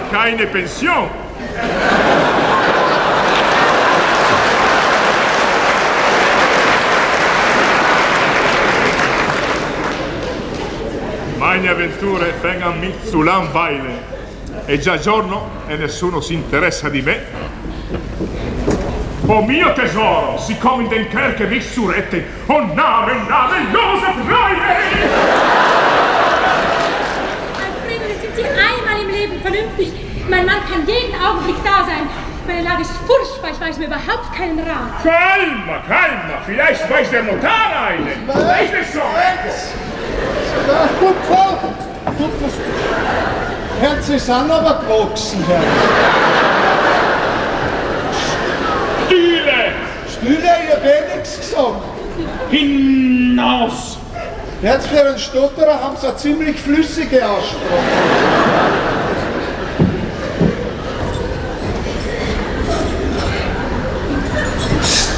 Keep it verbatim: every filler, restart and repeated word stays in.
keine Pension. Meine avventure vengono mi zu langweilen. È già giorno e nessuno si interessa di me. Oh mio tesoro, sie kommen in den Kerker mich zu retten. Oh Name, Name, Josef Reine! Alfredo, sind Sie einmal im Leben vernünftig? Mein Mann kann jeden Augenblick da sein. Meine Lage ist furchtbar, ich weiß mir überhaupt keinen Rat. Calma, calma, vielleicht weiß der Notar einen. Weiß es so. Ja, gut, Frau. Gut, das Herz ist an, aber gewachsen, Herr. Stühle! Stühle, ich hab eh nichts gesagt. Hinaus! Jetzt für einen Stotterer haben sie eine ziemlich flüssige Aussprache.